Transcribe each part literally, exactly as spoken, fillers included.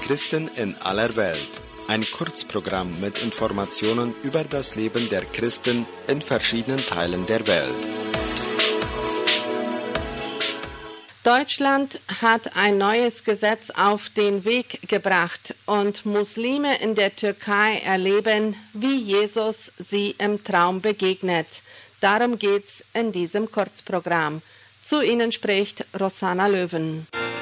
Christen in aller Welt. Ein Kurzprogramm mit Informationen über das Leben der Christen in verschiedenen Teilen der Welt. Deutschland hat ein neues Gesetz auf den Weg gebracht und Muslime in der Türkei erleben, wie Jesus sie im Traum begegnet. Darum geht's in diesem Kurzprogramm. Zu Ihnen spricht Rosanna Löwen.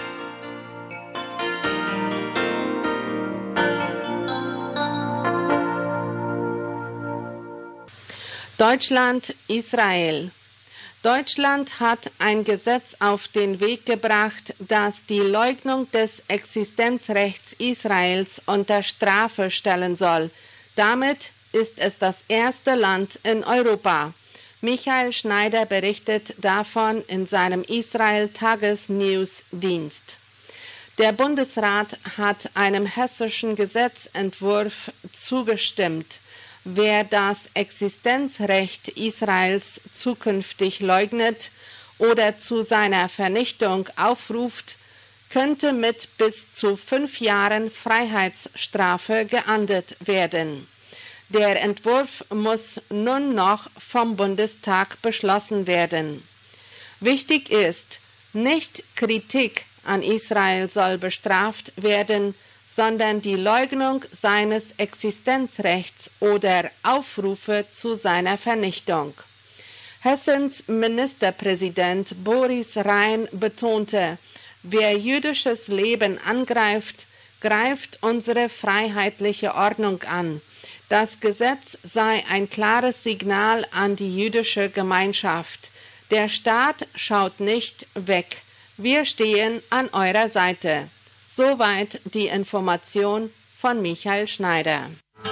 Deutschland, Israel. Deutschland hat ein Gesetz auf den Weg gebracht, das die Leugnung des Existenzrechts Israels unter Strafe stellen soll. Damit ist es das erste Land in Europa. Michael Schneider berichtet davon in seinem Israel-Tages-News-Dienst. Der Bundesrat hat einem hessischen Gesetzentwurf zugestimmt. Wer das Existenzrecht Israels zukünftig leugnet oder zu seiner Vernichtung aufruft, könnte mit bis zu fünf Jahren Freiheitsstrafe geahndet werden. Der Entwurf muss nun noch vom Bundestag beschlossen werden. Wichtig ist, nicht Kritik an Israel soll bestraft werden, sondern die Leugnung seines Existenzrechts oder Aufrufe zu seiner Vernichtung. Hessens Ministerpräsident Boris Rhein betonte, wer jüdisches Leben angreift, greift unsere freiheitliche Ordnung an. Das Gesetz sei ein klares Signal an die jüdische Gemeinschaft. Der Staat schaut nicht weg. Wir stehen an eurer Seite. Soweit die Information von Michael Schneider.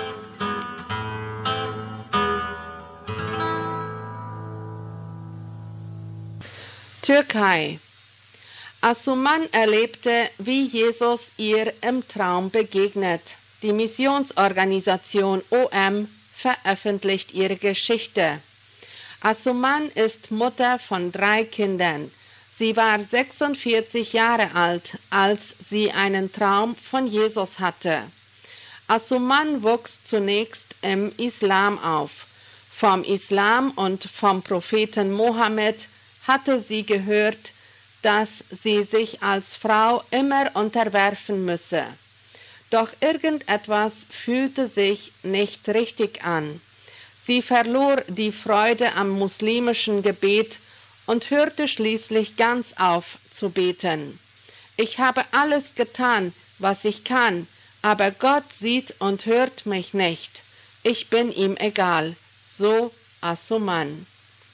Türkei. Asuman erlebte, wie Jesus ihr im Traum begegnet. Die Missionsorganisation O M veröffentlicht ihre Geschichte. Asuman ist Mutter von drei Kindern. Sie war sechsundvierzig Jahre alt, als sie einen Traum von Jesus hatte. Asuman wuchs zunächst im Islam auf. Vom Islam und vom Propheten Mohammed hatte sie gehört, dass sie sich als Frau immer unterwerfen müsse. Doch irgendetwas fühlte sich nicht richtig an. Sie verlor die Freude am muslimischen Gebet und hörte schließlich ganz auf zu beten. Ich habe alles getan, was ich kann, aber Gott sieht und hört mich nicht. Ich bin ihm egal. So Asuman.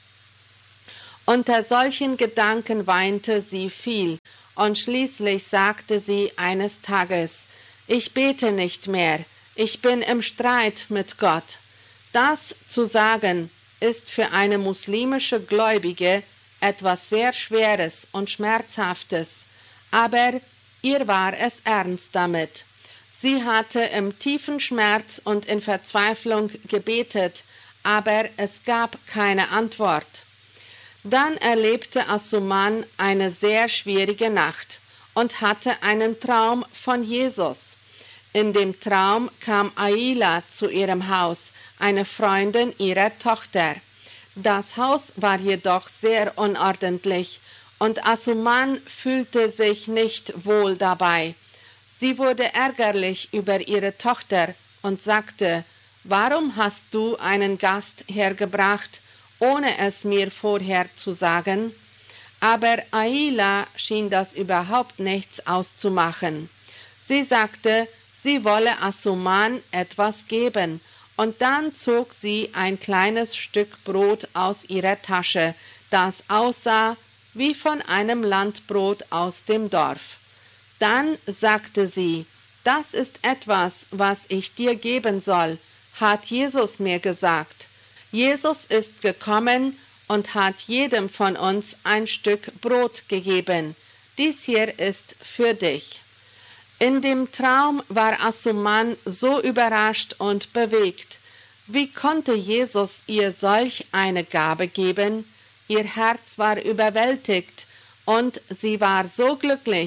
Unter solchen Gedanken weinte sie viel, und schließlich sagte sie eines Tages, ich bete nicht mehr, ich bin im Streit mit Gott. Das zu sagen, ist für eine muslimische Gläubige etwas sehr Schweres und Schmerzhaftes, aber ihr war es ernst damit. Sie hatte im tiefen Schmerz und in Verzweiflung gebetet, aber es gab keine Antwort. Dann erlebte Asuman eine sehr schwierige Nacht und hatte einen Traum von Jesus. In dem Traum kam Aila zu ihrem Haus, eine Freundin ihrer Tochter. Das Haus war jedoch sehr unordentlich und Asuman fühlte sich nicht wohl dabei. Sie wurde ärgerlich über ihre Tochter und sagte, warum hast du einen Gast hergebracht, ohne es mir vorher zu sagen? Aber Aila schien das überhaupt nichts auszumachen. Sie sagte, sie wolle Asuman etwas geben, und dann zog sie ein kleines Stück Brot aus ihrer Tasche, das aussah wie von einem Landbrot aus dem Dorf. Dann sagte sie, das ist etwas, was ich dir geben soll, hat Jesus mir gesagt. Jesus ist gekommen und hat jedem von uns ein Stück Brot gegeben. Dies hier ist für dich. In dem Traum war Asuman so überrascht und bewegt. Wie konnte Jesus ihr solch eine Gabe geben? Ihr Herz war überwältigt und sie war so glücklich,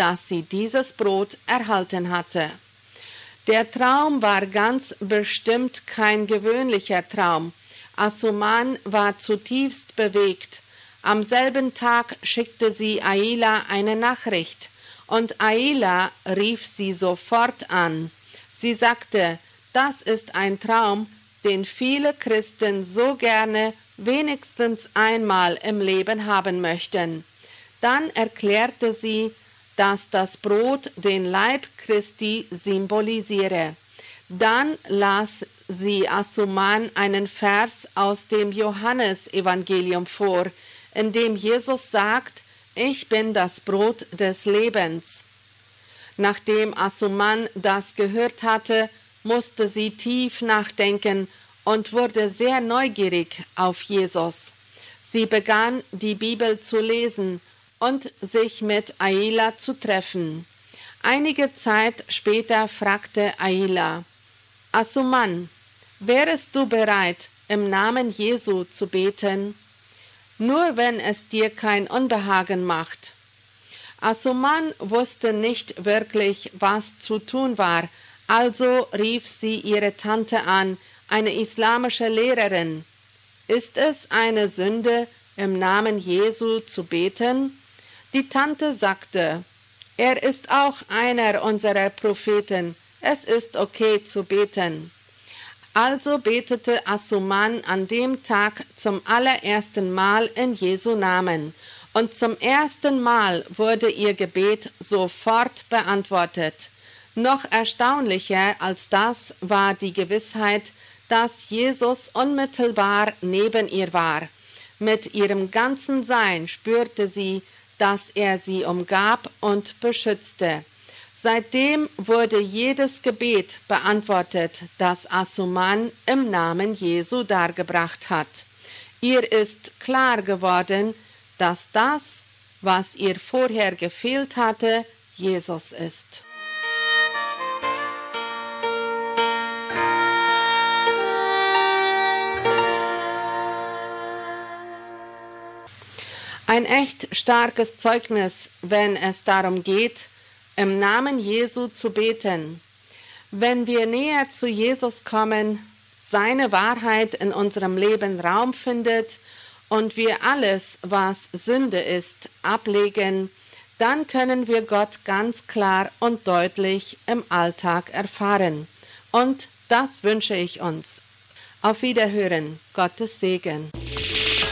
dass sie dieses Brot erhalten hatte. Der Traum war ganz bestimmt kein gewöhnlicher Traum. Asuman war zutiefst bewegt. Am selben Tag schickte sie Aila eine Nachricht, und Aila rief sie sofort an. Sie sagte, das ist ein Traum, den viele Christen so gerne wenigstens einmal im Leben haben möchten. Dann erklärte sie, dass das Brot den Leib Christi symbolisiere. Dann las sie Asuman einen Vers aus dem Johannesevangelium vor, in dem Jesus sagt, ich bin das Brot des Lebens. Nachdem Asuman das gehört hatte, musste sie tief nachdenken und wurde sehr neugierig auf Jesus. Sie begann, die Bibel zu lesen und sich mit Aila zu treffen. Einige Zeit später fragte Aila, Asuman, wärest du bereit, im Namen Jesu zu beten? Nur wenn es dir kein Unbehagen macht. Asuman wusste nicht wirklich, was zu tun war, also rief sie ihre Tante an, eine islamische Lehrerin. Ist es eine Sünde, im Namen Jesu zu beten? Die Tante sagte, er ist auch einer unserer Propheten, es ist okay zu beten. Also betete Asuman an dem Tag zum allerersten Mal in Jesu Namen, und zum ersten Mal wurde ihr Gebet sofort beantwortet. Noch erstaunlicher als das war die Gewissheit, dass Jesus unmittelbar neben ihr war. Mit ihrem ganzen Sein spürte sie, dass er sie umgab und beschützte. Seitdem wurde jedes Gebet beantwortet, das Asuman im Namen Jesu dargebracht hat. Ihr ist klar geworden, dass das, was ihr vorher gefehlt hatte, Jesus ist. Ein echt starkes Zeugnis, wenn es darum geht, im Namen Jesu zu beten. Wenn wir näher zu Jesus kommen, seine Wahrheit in unserem Leben Raum findet und wir alles, was Sünde ist, ablegen, dann können wir Gott ganz klar und deutlich im Alltag erfahren. Und das wünsche ich uns. Auf Wiederhören. Gottes Segen.